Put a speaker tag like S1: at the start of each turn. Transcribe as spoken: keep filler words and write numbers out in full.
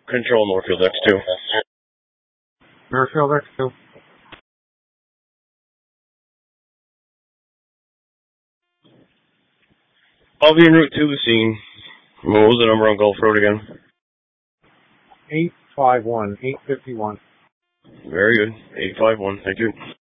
S1: Control Northfield X two.
S2: Northfield X two.
S1: I'll be en route to the scene. What was the number on Gulf Road again?
S2: eight five one, eight fifty-one.
S1: Very good. eight five one. Thank you.